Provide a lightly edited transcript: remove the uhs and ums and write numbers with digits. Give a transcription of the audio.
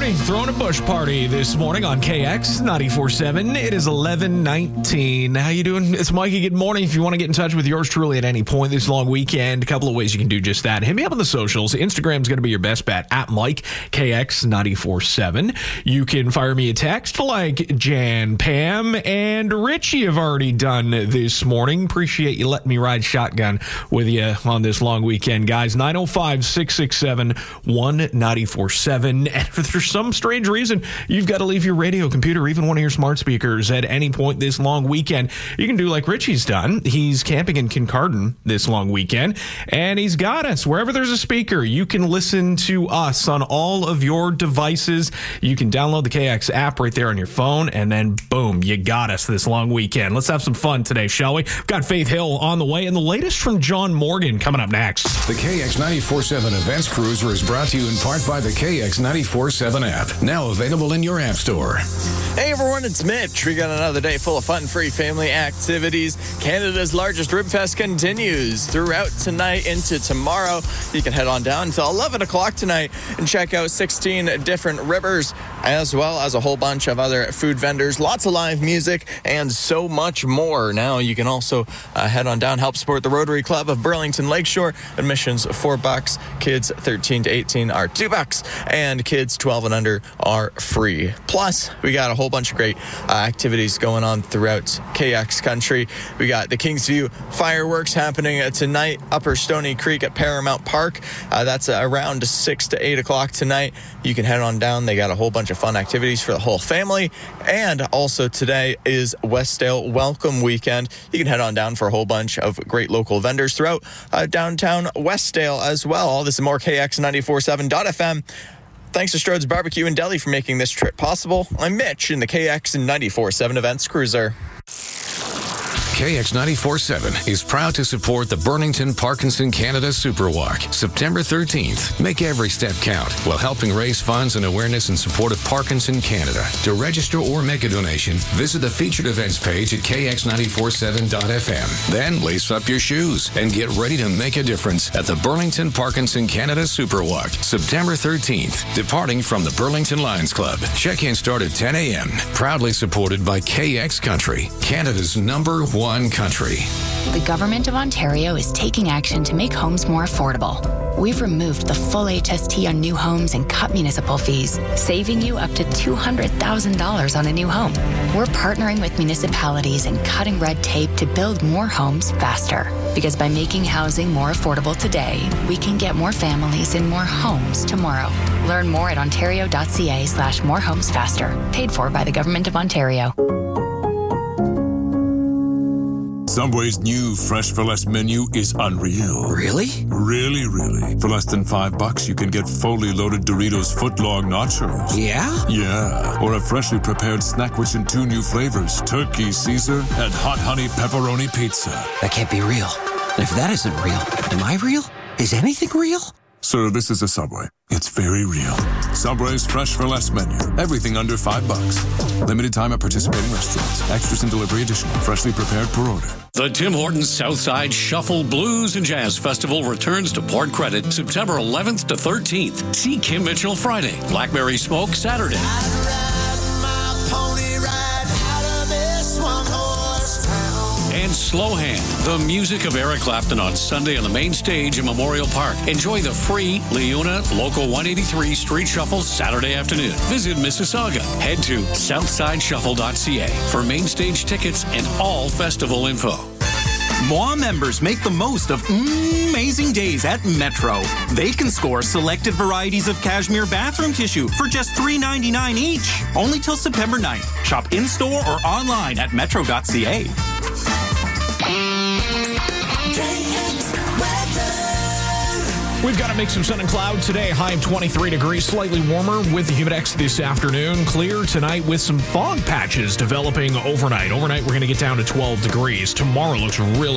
party. Throwing a bush party this morning on KX 94.7. It is 11:19. How you doing? It's Mikey. Good morning. If you want to get in touch with yours truly at any point this long weekend, a couple of ways you can do just that. Hit me up on the socials. Instagram's going to be your best bet, at Mike KX 94.7. You can fire me a text like Jan, Pam, and Richie have already done this morning. Appreciate you letting me ride shotgun with you on this long weekend, guys. 905-667-1947. And if there's some strange reason you've got to leave your radio, computer, even one of your smart speakers at any point this long weekend, you can do like Richie's done. He's camping in Kincardine this long weekend, and he's got us. Wherever there's a speaker, you can listen to us on all of your devices. You can download the KX app right there on your phone, and then boom, you got us this long weekend. Let's have some fun today, shall we? We've got Faith Hill on the way, and the latest from John Morgan coming up next. The KX 94.7 Events Cruiser is brought to you in part by the KX 94.7 app, now available in your app store. Hey everyone, it's Mitch. We got another day full of fun-free family activities. Canada's largest Rib Fest continues throughout tonight into tomorrow. You can head on down until 11 o'clock tonight and check out 16 different ribbers, as well as a whole bunch of other food vendors, lots of live music, and so much more. Now you can also head on down, help support the Rotary Club of Burlington Lakeshore. Admissions $4, kids 13 to 18 are $2, and kids 12 and under are free. Plus, we got a whole bunch of great activities going on throughout KX country. We got the Kingsview fireworks happening tonight, Upper Stony Creek at Paramount Park. That's around 6 to 8 o'clock tonight. You can head on down. They got a whole bunch of fun activities for the whole family. And also today is Westdale Welcome Weekend. You can head on down for a whole bunch of great local vendors throughout downtown Westdale as well. All this and more, KX947.fm. Thanks to Strode's Barbecue and Deli for making this trip possible. I'm Mitch in the KX 94.7 Events Cruiser. KX 94.7 is proud to support the Burlington Parkinson Canada Superwalk, September 13th. Make every step count while helping raise funds and awareness in support of Parkinson Canada. To register or make a donation, visit the featured events page at kx947.fm. Then lace up your shoes and get ready to make a difference at the Burlington Parkinson Canada Superwalk, September 13th, departing from the Burlington Lions Club. Check-in start at 10 a.m. Proudly supported by KX Country, Canada's #1 country. The Government of Ontario is taking action to make homes more affordable. We've removed the full HST on new homes and cut municipal fees, saving you up to $200,000 on a new home. We're partnering with municipalities and cutting red tape to build more homes faster. Because by making housing more affordable today, we can get more families in more homes tomorrow. Learn more at ontario.ca/morehomesfaster. Paid for by the Government of Ontario. Subway's new Fresh for Less menu is unreal. Really? Really, really. For less than $5, you can get fully loaded Doritos footlong nachos. Yeah? Yeah. Or a freshly prepared snack rich in 2 new flavors, Turkey Caesar and Hot Honey Pepperoni Pizza. That can't be real. If that isn't real, am I real? Is anything real? Sir, this is a Subway. It's very real. Subway's Fresh for Less menu. Everything under $5. Limited time at participating restaurants. Extras and delivery additional. Freshly prepared per order. The Tim Hortons Southside Shuffle Blues and Jazz Festival returns to Port Credit September 11th to 13th. See Kim Mitchell Friday. Blackberry Smoke Saturday. And Slow Hand, the music of Eric Clapton on Sunday on the main stage in Memorial Park. Enjoy the free Leona Local 183 Street Shuffle Saturday afternoon. Visit Mississauga. Head to southsideshuffle.ca for main stage tickets and all festival info. Moi members make the most of amazing days at Metro. They can score selected varieties of cashmere bathroom tissue for just $3.99 each. Only till September 9th. Shop in-store or online at metro.ca. We've got a mix of sun and cloud today. High of 23 degrees, slightly warmer with the humidex this afternoon. Clear tonight with some fog patches developing overnight. Overnight, we're going to get down to 12 degrees. Tomorrow looks really